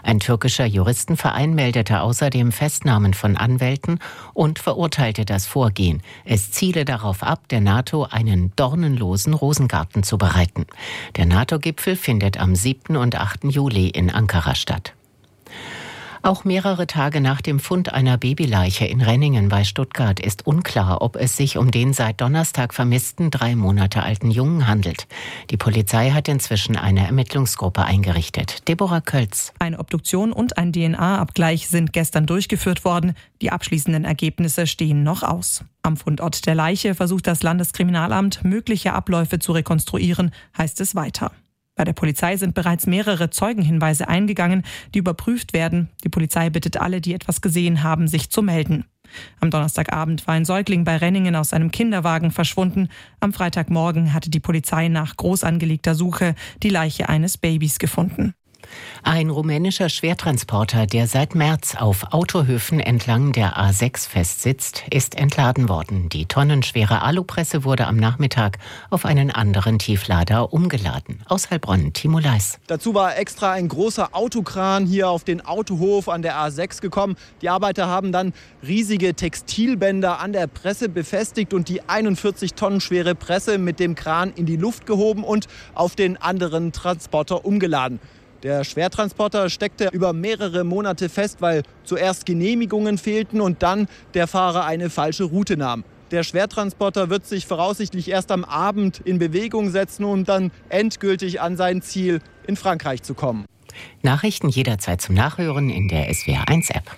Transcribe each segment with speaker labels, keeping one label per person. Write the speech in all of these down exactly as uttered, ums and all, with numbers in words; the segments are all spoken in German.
Speaker 1: Ein türkischer Juristenverein meldete außerdem Festnahmen von Anwälten und verurteilte das Vorgehen. Es ziele darauf ab, der NATO einen dornenlosen Rosengarten zu bereiten. Der NATO-Gipfel findet am siebten und achten Juli in Ankara statt. Auch mehrere Tage nach dem Fund einer Babyleiche in Renningen bei Stuttgart ist unklar, ob es sich um den seit Donnerstag vermissten drei Monate alten Jungen handelt. Die Polizei hat inzwischen eine Ermittlungsgruppe eingerichtet. Deborah Kölz.
Speaker 2: Eine Obduktion und ein D N A-Abgleich sind gestern durchgeführt worden. Die abschließenden Ergebnisse stehen noch aus. Am Fundort der Leiche versucht das Landeskriminalamt, mögliche Abläufe zu rekonstruieren, heißt es weiter. Bei der Polizei sind bereits mehrere Zeugenhinweise eingegangen, die überprüft werden. Die Polizei bittet alle, die etwas gesehen haben, sich zu melden. Am Donnerstagabend war ein Säugling bei Renningen aus einem Kinderwagen verschwunden. Am Freitagmorgen hatte die Polizei nach groß angelegter Suche die Leiche eines Babys gefunden.
Speaker 1: Ein rumänischer Schwertransporter, der seit März auf Autohöfen entlang der A sechs festsitzt, ist entladen worden. Die tonnenschwere Alupresse wurde am Nachmittag auf einen anderen Tieflader umgeladen. Aus Heilbronn, Timo Leis.
Speaker 3: Dazu war extra ein großer Autokran hier auf den Autohof an der A sechs gekommen. Die Arbeiter haben dann riesige Textilbänder an der Presse befestigt und die einundvierzig Tonnen schwere Presse mit dem Kran in die Luft gehoben und auf den anderen Transporter umgeladen. Der Schwertransporter steckte über mehrere Monate fest, weil zuerst Genehmigungen fehlten und dann der Fahrer eine falsche Route nahm. Der Schwertransporter wird sich voraussichtlich erst am Abend in Bewegung setzen, um dann endgültig an sein Ziel in Frankreich zu kommen.
Speaker 1: Nachrichten jederzeit zum Nachhören in der S W R eins App.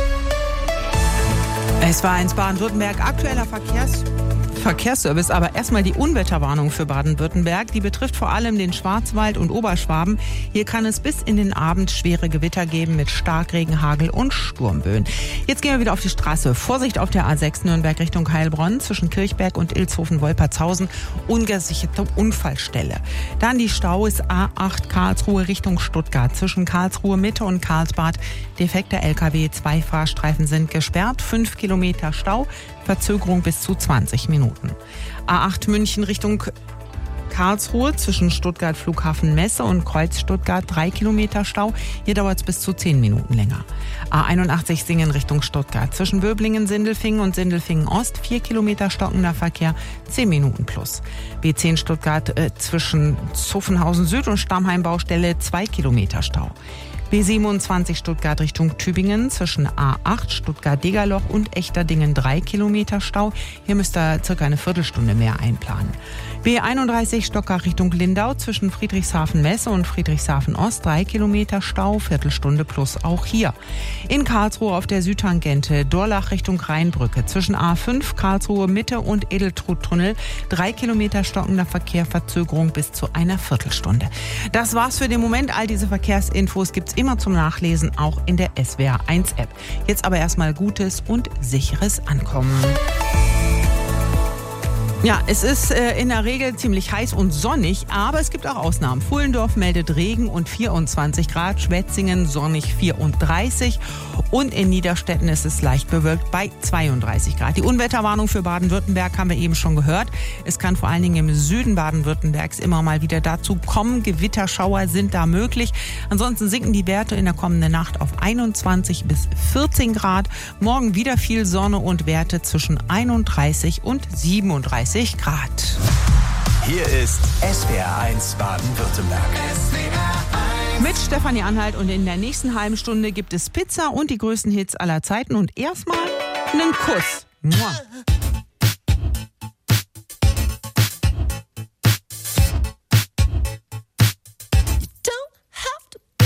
Speaker 4: Es war eins Baden-Württemberg, aktueller Verkehrs... Verkehrsservice, aber erstmal die Unwetterwarnung für Baden-Württemberg. Die betrifft vor allem den Schwarzwald und Oberschwaben. Hier kann es bis in den Abend schwere Gewitter geben mit Starkregen, Hagel und Sturmböen. Jetzt gehen wir wieder auf die Straße. Vorsicht auf der A sechs Nürnberg Richtung Heilbronn zwischen Kirchberg und Ilshofen-Wolpertshausen. Ungesicherte Unfallstelle. Dann die Staus A acht Karlsruhe Richtung Stuttgart zwischen Karlsruhe Mitte und Karlsbad. Defekter L K W, zwei Fahrstreifen sind gesperrt. Fünf Kilometer Stau. Verzögerung bis zu zwanzig Minuten. A acht München Richtung Karlsruhe zwischen Stuttgart Flughafen Messe und Kreuz Stuttgart drei Kilometer Stau. Hier dauert es bis zu zehn Minuten länger. A einundachtzig Singen Richtung Stuttgart zwischen Böblingen, Sindelfingen und Sindelfingen Ost vier Kilometer stockender Verkehr, zehn Minuten plus. B zehn Stuttgart äh, zwischen Zuffenhausen Süd und Stammheim Baustelle zwei Kilometer Stau. B siebenundzwanzig Stuttgart Richtung Tübingen zwischen A acht Stuttgart-Degerloch und Echterdingen drei Kilometer Stau. Hier müsst ihr circa eine Viertelstunde mehr einplanen. B einunddreißig Stockach Richtung Lindau zwischen Friedrichshafen-Messe und Friedrichshafen-Ost drei Kilometer Stau, Viertelstunde plus auch hier. In Karlsruhe auf der Südtangente Dorlach Richtung Rheinbrücke zwischen A fünf Karlsruhe Mitte und Edeltrudtunnel drei Kilometer stockender Verkehr, Verzögerung bis zu einer Viertelstunde. Das war's für den Moment. All diese Verkehrsinfos gibt's immer zum Nachlesen, auch in der S W R eins App. Jetzt aber erstmal gutes und sicheres Ankommen. Ja, es ist äh, in der Regel ziemlich heiß und sonnig, aber es gibt auch Ausnahmen. Pfullendorf meldet Regen und vierundzwanzig Grad, Schwetzingen sonnig vierunddreißig und in Niederstetten ist es leicht bewölkt bei zweiunddreißig Grad. Die Unwetterwarnung für Baden-Württemberg haben wir eben schon gehört. Es kann vor allen Dingen im Süden Baden-Württembergs immer mal wieder dazu kommen. Gewitterschauer sind da möglich. Ansonsten sinken die Werte in der kommenden Nacht auf einundzwanzig bis vierzehn Grad. Morgen wieder viel Sonne und Werte zwischen einunddreißig und siebenunddreißig Grad.
Speaker 5: Hier ist S W R eins Baden-Württemberg.
Speaker 4: Mit Stefanie Anhalt und in der nächsten halben Stunde gibt es Pizza und die größten Hits aller Zeiten und erstmal einen Kuss. Mua.